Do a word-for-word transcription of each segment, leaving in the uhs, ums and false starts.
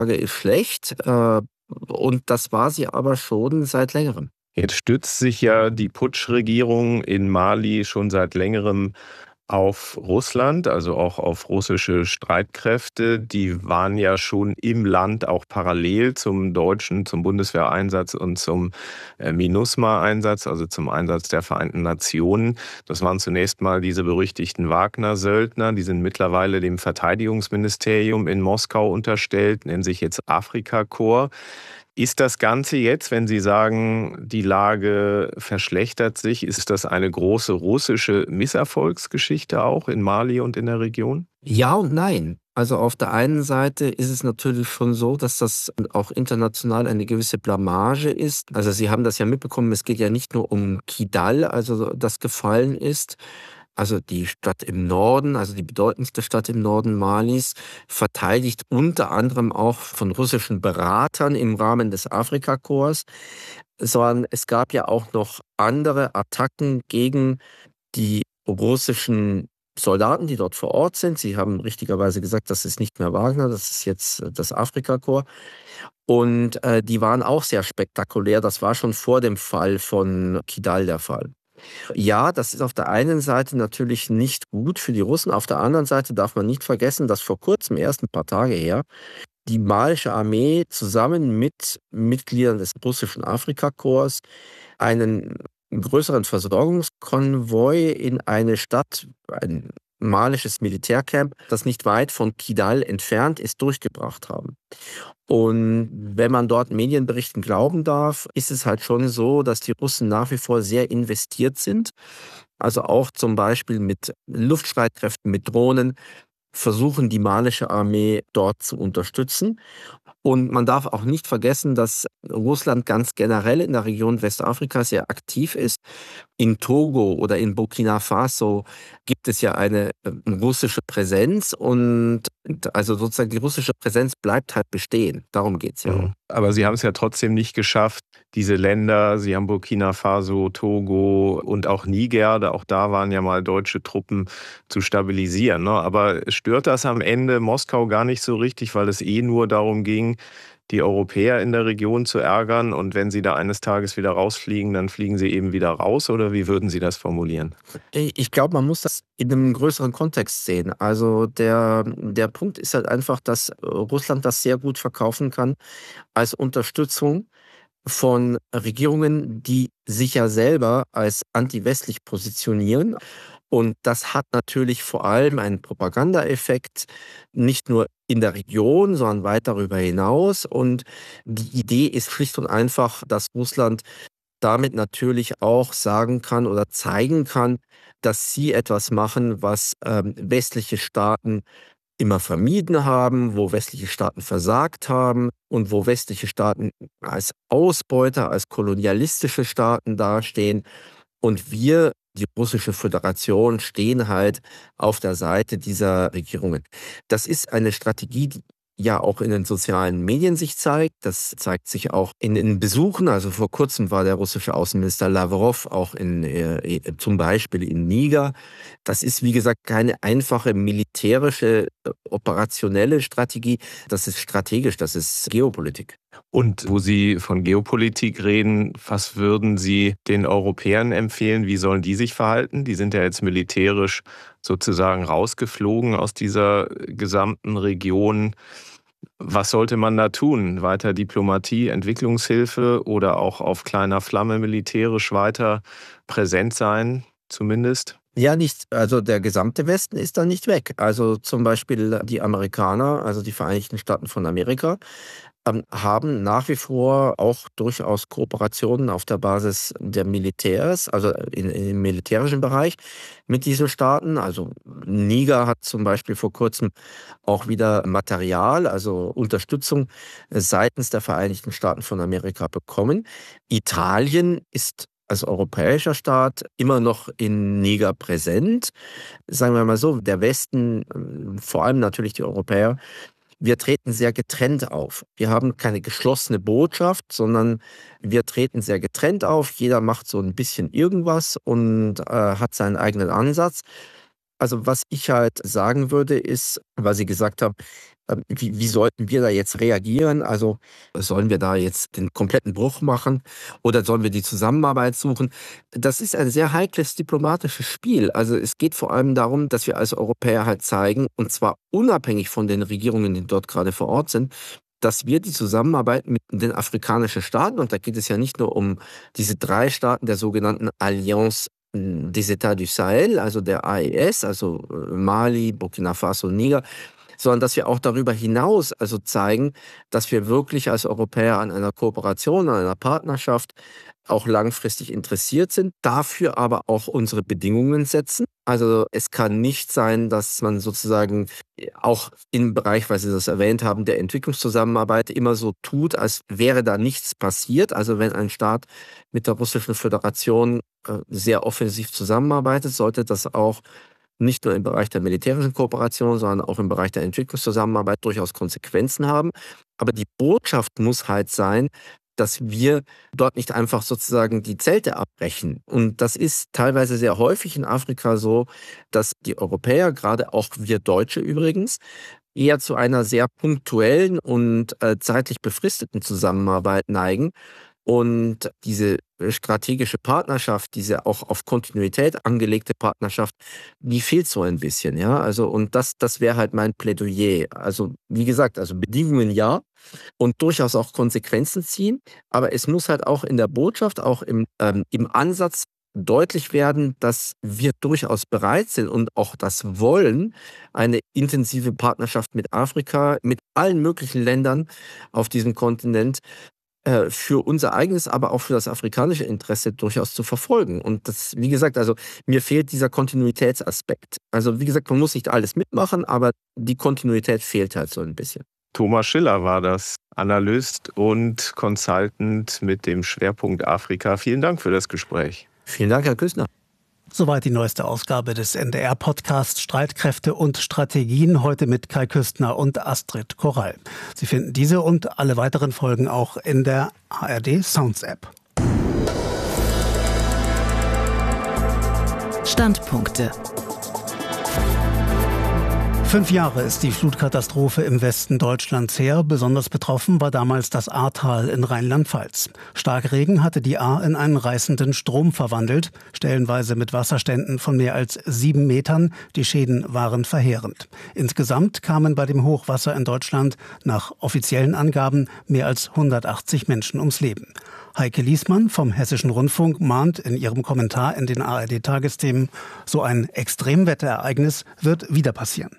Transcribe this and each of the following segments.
Lage ist schlecht, äh, und das war sie aber schon seit Längerem. Jetzt stützt sich ja die Putschregierung in Mali schon seit Längerem auf Russland, also auch auf russische Streitkräfte. Die waren ja schon im Land auch parallel zum deutschen, zum Bundeswehreinsatz und zum äh, MINUSMA-Einsatz, also zum Einsatz der Vereinten Nationen. Das waren zunächst mal diese berüchtigten Wagner-Söldner, die sind mittlerweile dem Verteidigungsministerium in Moskau unterstellt, nennen sich jetzt Afrikakorps. Ist das Ganze jetzt, wenn Sie sagen, die Lage verschlechtert sich, ist das eine große russische Misserfolgsgeschichte auch in Mali und in der Region? Ja und nein. Also auf der einen Seite ist es natürlich schon so, dass das auch international eine gewisse Blamage ist. Also Sie haben das ja mitbekommen, es geht ja nicht nur um Kidal, also das gefallen ist. Also die Stadt im Norden, also die bedeutendste Stadt im Norden Malis, verteidigt unter anderem auch von russischen Beratern im Rahmen des Afrikakorps, sondern es gab ja auch noch andere Attacken gegen die russischen Soldaten, die dort vor Ort sind. Sie haben richtigerweise gesagt, das ist nicht mehr Wagner, das ist jetzt äh, das Afrikakorps. Und äh, die waren auch sehr spektakulär. Das war schon vor dem Fall von Kidal der Fall. Ja, das ist auf der einen Seite natürlich nicht gut für die Russen. Auf der anderen Seite darf man nicht vergessen, dass vor kurzem, erst ein paar Tage her, die malische Armee zusammen mit Mitgliedern des russischen Afrikakorps einen größeren Versorgungskonvoi in eine Stadt, ein malisches Militärcamp, das nicht weit von Kidal entfernt ist, durchgebracht haben. Und wenn man dort Medienberichten glauben darf, ist es halt schon so, dass die Russen nach wie vor sehr investiert sind. Also auch zum Beispiel mit Luftstreitkräften, mit Drohnen versuchen die malische Armee dort zu unterstützen. Und man darf auch nicht vergessen, dass Russland ganz generell in der Region Westafrika sehr aktiv ist. In Togo oder in Burkina Faso gibt es ja eine äh, russische Präsenz und also sozusagen die russische Präsenz bleibt halt bestehen. Darum geht's ja auch. Mhm. Aber Sie haben es ja trotzdem nicht geschafft, diese Länder, Sie haben Burkina Faso, Togo und auch Niger, da auch da waren ja mal deutsche Truppen, zu stabilisieren, ne? Aber stört das am Ende Moskau gar nicht so richtig, weil es eh nur darum ging, die Europäer in der Region zu ärgern und wenn sie da eines Tages wieder rausfliegen, dann fliegen sie eben wieder raus, oder wie würden Sie das formulieren? I ich glaube, man muss das in einem größeren Kontext sehen. Also, der der Punkt ist halt einfach, dass äh, Russland das sehr gut verkaufen kann als Unterstützung von Regierungen, die sich ja selber als anti-westlich positionieren. Und das hat natürlich vor allem einen Propagandaeffekt, nicht nur in der Region, sondern weit darüber hinaus. Und die Idee ist schlicht und einfach, dass Russland damit natürlich auch sagen kann oder zeigen kann, dass sie etwas machen, was ähm, westliche Staaten immer vermieden haben, wo westliche Staaten versagt haben und wo westliche Staaten als Ausbeuter, als kolonialistische Staaten dastehen. Und wir, die Russische Föderation, stehen halt auf der Seite dieser Regierungen. Das ist eine Strategie, die ja auch in den sozialen Medien sich zeigt. Das zeigt sich auch in den Besuchen. Also vor kurzem war der russische Außenminister Lavrov auch in, äh, zum Beispiel in Niger. Das ist, wie gesagt, keine einfache militärische, äh, operationelle Strategie. Das ist strategisch, das ist Geopolitik. Und wo Sie von Geopolitik reden, was würden Sie den Europäern empfehlen? Wie sollen die sich verhalten? Die sind ja jetzt militärisch sozusagen rausgeflogen aus dieser gesamten Region. Was sollte man da tun? Weiter Diplomatie, Entwicklungshilfe oder auch auf kleiner Flamme militärisch weiter präsent sein, zumindest? Ja, nicht, also der gesamte Westen ist dann nicht weg. Also zum Beispiel die Amerikaner, also die Vereinigten Staaten von Amerika, ähm, haben nach wie vor auch durchaus Kooperationen auf der Basis der Militärs, also in, im militärischen Bereich mit diesen Staaten. Also Niger hat zum Beispiel vor kurzem auch wieder Material, also Unterstützung äh, seitens der Vereinigten Staaten von Amerika bekommen. Italien ist als europäischer Staat immer noch in Niger präsent. Sagen wir mal so, der Westen, äh, vor allem natürlich die Europäer, wir treten sehr getrennt auf. Wir haben keine geschlossene Botschaft, sondern wir treten sehr getrennt auf. Jeder macht so ein bisschen irgendwas und äh, hat seinen eigenen Ansatz. Also was ich halt sagen würde, ist, weil Sie gesagt haben, ähm, wie, wie sollten wir da jetzt reagieren? Also sollen wir da jetzt den kompletten Bruch machen oder sollen wir die Zusammenarbeit suchen? Das ist ein sehr heikles diplomatisches Spiel. Also es geht vor allem darum, dass wir als Europäer halt zeigen, und zwar unabhängig von den Regierungen, die dort gerade vor Ort sind, dass wir die Zusammenarbeit mit den afrikanischen Staaten, und da geht es ja nicht nur um diese drei Staaten der sogenannten Allianz des États du Sahel, also der A E S, also äh, Mali, Burkina Faso, Niger, sondern dass wir auch darüber hinaus also zeigen, dass wir wirklich als Europäer an einer Kooperation, an einer Partnerschaft auch langfristig interessiert sind, dafür aber auch unsere Bedingungen setzen. Also es kann nicht sein, dass man sozusagen auch im Bereich, weil Sie das erwähnt haben, der Entwicklungszusammenarbeit immer so tut, als wäre da nichts passiert. Also wenn ein Staat mit der Russischen Föderation äh, sehr offensiv zusammenarbeitet, sollte das auch nicht nur im Bereich der militärischen Kooperation, sondern auch im Bereich der Entwicklungszusammenarbeit durchaus Konsequenzen haben. Aber die Botschaft muss halt sein, dass wir dort nicht einfach sozusagen die Zelte abbrechen. Und das ist teilweise sehr häufig in Afrika so, dass die Europäer, gerade auch wir Deutsche übrigens, eher zu einer sehr punktuellen und äh, zeitlich befristeten Zusammenarbeit neigen. Und diese strategische Partnerschaft, diese auch auf Kontinuität angelegte Partnerschaft, die fehlt so ein bisschen, ja. Also, und das, das wäre halt mein Plädoyer. Also, wie gesagt, also Bedingungen ja und durchaus auch Konsequenzen ziehen. Aber es muss halt auch in der Botschaft, auch im, ähm, im Ansatz deutlich werden, dass wir durchaus bereit sind und auch das wollen, eine intensive Partnerschaft mit Afrika, mit allen möglichen Ländern auf diesem Kontinent äh, für unser eigenes, aber auch für das afrikanische Interesse durchaus zu verfolgen. Und das, wie gesagt, also mir fehlt dieser Kontinuitätsaspekt. Also wie gesagt, man muss nicht alles mitmachen, aber die Kontinuität fehlt halt so ein bisschen. Thomas Schiller war das, Analyst und Consultant mit dem Schwerpunkt Afrika. Vielen Dank für das Gespräch. Vielen Dank, Herr Küssner. Soweit die neueste Ausgabe des N D R-Podcasts Streitkräfte und Strategien, heute mit Kai Küstner und Astrid Korall. Sie finden diese und alle weiteren Folgen auch in der A R D Sounds App. Standpunkte. Fünf Jahre ist die Flutkatastrophe im Westen Deutschlands her. Besonders betroffen war damals das Ahrtal in Rheinland-Pfalz. Starkregen hatte die Ahr in einen reißenden Strom verwandelt, stellenweise mit Wasserständen von mehr als sieben Metern. Die Schäden waren verheerend. Insgesamt kamen bei dem Hochwasser in Deutschland nach offiziellen Angaben mehr als hundertachtzig Menschen ums Leben. Heike Liesmann vom Hessischen Rundfunk mahnt in ihrem Kommentar in den A R D-Tagesthemen, so ein Extremwetterereignis wird wieder passieren.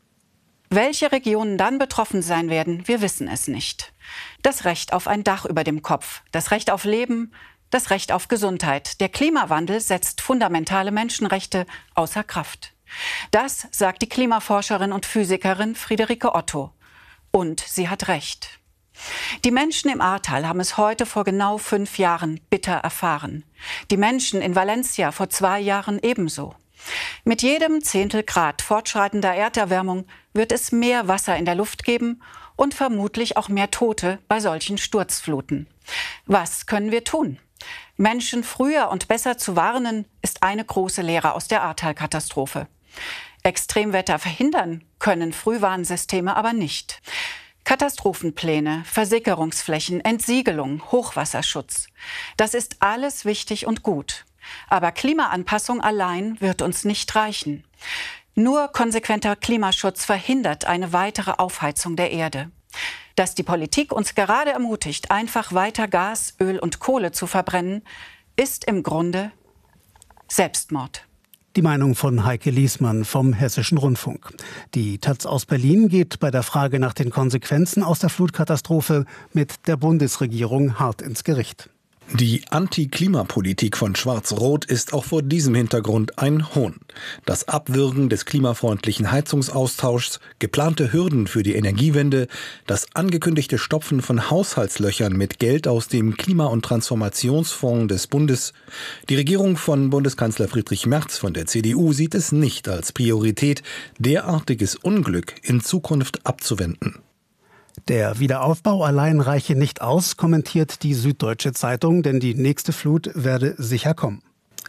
Welche Regionen dann betroffen sein werden, wir wissen es nicht. Das Recht auf ein Dach über dem Kopf, das Recht auf Leben, das Recht auf Gesundheit. Der Klimawandel setzt fundamentale Menschenrechte außer Kraft. Das sagt die Klimaforscherin und Physikerin Friederike Otto. Und sie hat recht. Die Menschen im Ahrtal haben es heute vor genau fünf Jahren bitter erfahren. Die Menschen in Valencia vor zwei Jahren ebenso. Mit jedem Zehntel Grad fortschreitender Erderwärmung wird es mehr Wasser in der Luft geben und vermutlich auch mehr Tote bei solchen Sturzfluten. Was können wir tun? Menschen früher und besser zu warnen, ist eine große Lehre aus der Ahrtal-Katastrophe. Extremwetter verhindern können Frühwarnsysteme aber nicht. Katastrophenpläne, Versickerungsflächen, Entsiegelung, Hochwasserschutz. Das ist alles wichtig und gut. Aber Klimaanpassung allein wird uns nicht reichen. Nur konsequenter Klimaschutz verhindert eine weitere Aufheizung der Erde. Dass die Politik uns gerade ermutigt, einfach weiter Gas, Öl und Kohle zu verbrennen, ist im Grunde Selbstmord. Die Meinung von Heike Liesmann vom Hessischen Rundfunk. Die Taz aus Berlin geht bei der Frage nach den Konsequenzen aus der Flutkatastrophe mit der Bundesregierung hart ins Gericht. Die Anti-Klimapolitik von Schwarz-Rot ist auch vor diesem Hintergrund ein Hohn. Das Abwürgen des klimafreundlichen Heizungsaustauschs, geplante Hürden für die Energiewende, das angekündigte Stopfen von Haushaltslöchern mit Geld aus dem Klima- und Transformationsfonds des Bundes. Die Regierung von Bundeskanzler Friedrich Merz von der C D U sieht es nicht als Priorität, derartiges Unglück in Zukunft abzuwenden. Der Wiederaufbau allein reiche nicht aus, kommentiert die Süddeutsche Zeitung, denn die nächste Flut werde sicher kommen.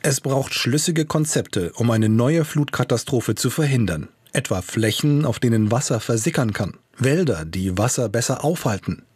Es braucht schlüssige Konzepte, um eine neue Flutkatastrophe zu verhindern. Etwa Flächen, auf denen Wasser versickern kann. Wälder, die Wasser besser aufhalten.